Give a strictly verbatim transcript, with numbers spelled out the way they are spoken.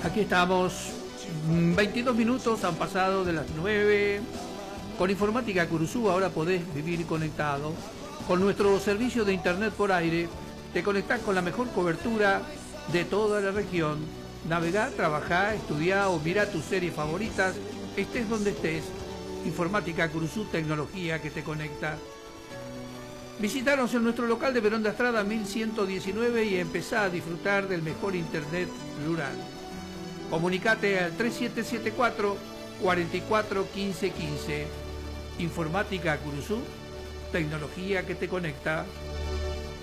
Aquí estamos, veintidós minutos han pasado de las nueve. Con Informática Curuzú ahora podés vivir conectado. Con nuestro servicio de internet por aire, te conectás con la mejor cobertura de toda la región. Navegá, trabajá, estudiá o mirá tus series favoritas, estés donde estés. Informática Curuzú, tecnología que te conecta. Visítanos en nuestro local de Perón de Estrada mil ciento diecinueve y empezá a disfrutar del mejor internet rural. Comunicate al tres siete siete cuatro, cuatro cuatro uno cinco uno cinco. Informática Curuzú, tecnología que te conecta.